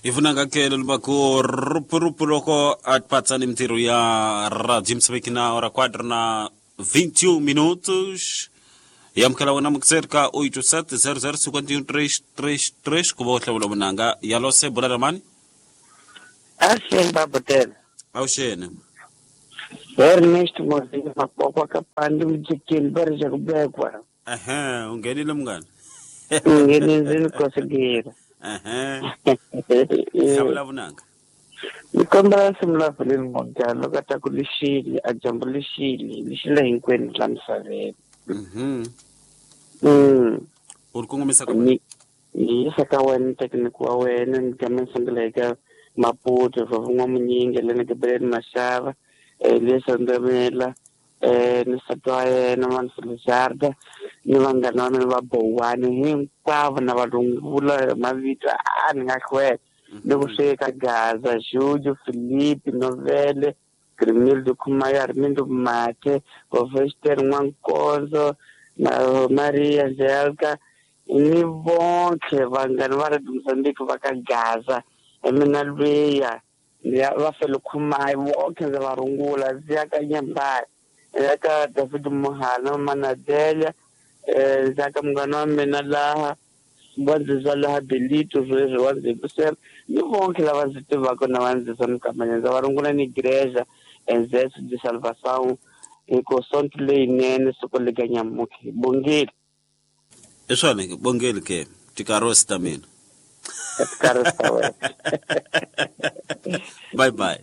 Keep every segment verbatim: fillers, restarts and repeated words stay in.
Ivunanga kele lubaku rupu rupu loko at patsani mtiru ya radio msabiki na hora quadra na vinte e um minutos. Yamkala wana mkserka oito sete zero zero cinquenta e um três três três kubotla wala munanga yalose bulala mani. Ashen babotel. Aushene. Ernesto Mozinho mapopo kapandi mjikini bari ja kubekwa. Aha, ungeni lumgani. Ngeni nzini kosigira. Aha. Sabula bunanga. Nikomba simla fili mongalo kata kulishili ajambo lishili lishila hinkweni la msaveni. Mhm. Mm. Urkungumisa kwa. Ni ni saka wen tekniku wa wen nikamen sangalega maputo vavunga mnyinge lene kebredi mashava elisa ndamela eh nisatwaye na manfulisarda ni vanganana ni vabowane hinkwavo na valungula mavito a ni nga khwela ni ku sweka Gaza Juju Philippe Novele Grimildo Khumaya Armindo Mate Ovester Nwankonzo na Maria Zelka ni bonke vangani va Radio Mozambique va ka Gaza emina lweya va fele Khumaya bonke ndzi va rungula ziyaka Nyembaya ziyaka David Mohana Manadelia ziyaka mngani wa mina laha wanzisa laha Belito zwezwi wanzibusela ni bonke lava ndzi tivaka na wanzisa mikamanya ndzi va rungula ni igreja enzeso de salvação iko sonto leyinene siku leka Nyamuke bongeli Eswani bongeli ke tikarosi tamina. Tikarosi we. Bye bye.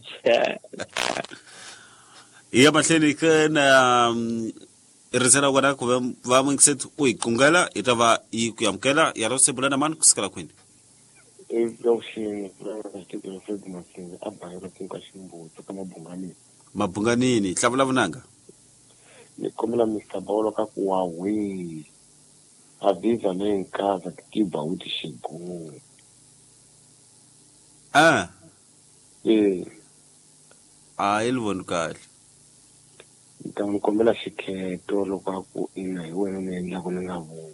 Iya mahleni kana irisela wana ku va mungset ui kungala itava i kuyamkela yarose bulana man kusikala kwini. Ezoshini ngitibela futhi masinga abhayira tinkashimbuto kama bunganini. Mabunganini hlavula vunanga. Nikomela Mister Bolo ka kuwawe. Aviva nenkaza kiba uthi shigu. Ah. Eh. Ah ilivonu kali. Ngikomela shikheto lokwaku ina yiwena nendla kunengavu.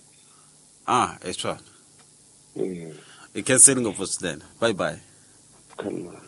Ah, eswa. Eh. I can send go for then. Bye bye. Come on.